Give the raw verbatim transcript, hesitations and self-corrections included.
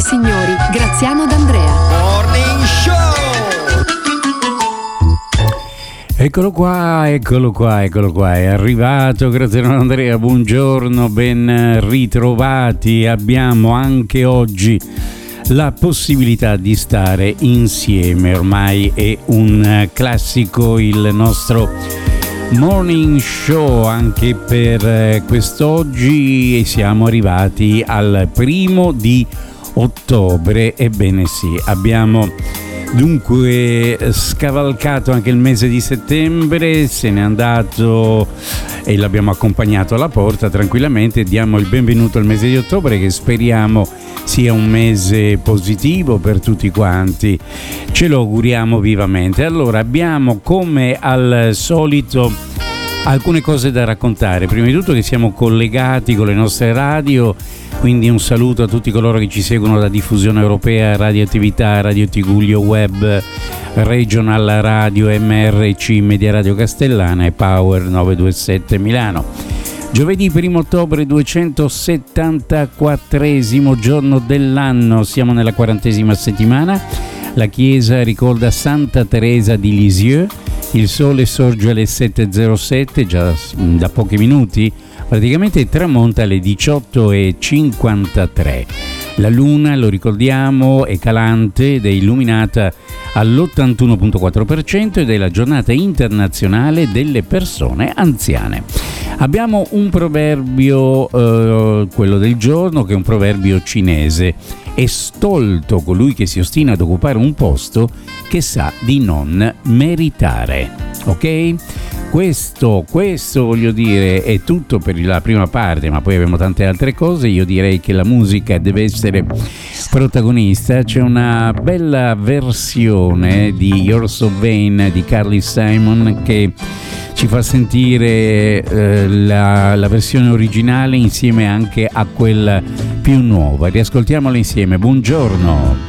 signori, Graziano D'Andrea. Morning Show! Eccolo qua, eccolo qua, eccolo qua, è arrivato Graziano D'Andrea, buongiorno, ben ritrovati. Abbiamo anche oggi la possibilità di stare insieme, ormai è un classico il nostro Morning Show anche per quest'oggi, e siamo arrivati al primo di ottobre. Ebbene sì, abbiamo dunque scavalcato anche il mese di settembre, se n'è andato e l'abbiamo accompagnato alla porta tranquillamente. Diamo il benvenuto al mese di ottobre, che speriamo sia un mese positivo per tutti quanti, ce lo auguriamo vivamente. Allora, abbiamo come al solito alcune cose da raccontare. Prima di tutto che siamo collegati con le nostre radio, quindi un saluto a tutti coloro che ci seguono da Diffusione Europea, Radioattività, Radio Tigullio Web, Regional Radio, M R C, Media Radio Castellana e Power novecentoventisette Milano. Giovedì primo ottobre, duecentosettantaquattresimo giorno dell'anno, siamo nella quarantesima settimana. La chiesa ricorda Santa Teresa di Lisieux. Il sole sorge alle sette e zero sette, già da pochi minuti, praticamente tramonta alle diciotto e cinquantatré. La luna, lo ricordiamo, è calante ed è illuminata all'ottantuno virgola quattro per cento ed è la giornata internazionale delle persone anziane. Abbiamo un proverbio, eh, quello del giorno, che è un proverbio cinese. È stolto colui che si ostina ad occupare un posto che sa di non meritare. Ok? Questo, questo voglio dire è tutto per la prima parte, ma poi abbiamo tante altre cose. Io direi che la musica deve essere protagonista. C'è una bella versione di You're So Vain di Carly Simon che ci fa sentire eh, la, la versione originale insieme anche a quella più nuova. Riascoltiamola insieme. Buongiorno.